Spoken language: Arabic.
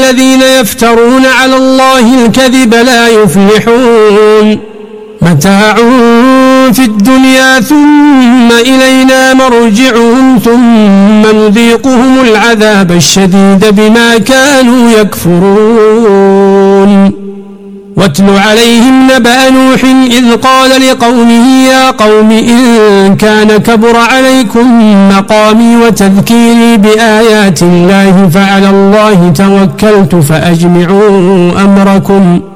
الذين يفترون على الله الكذب لا يفلحون متاع في الدنيا ثم إلينا مرجعهم ثم نذيقهم العذاب الشديد بما كانوا يكفرون واتل عليهم نبأ نوح إذ قال لقومه يا قوم إن كان كبر عليكم مقامي وتذكيري بآيات الله فعلى الله توكلت فأجمعوا أمركم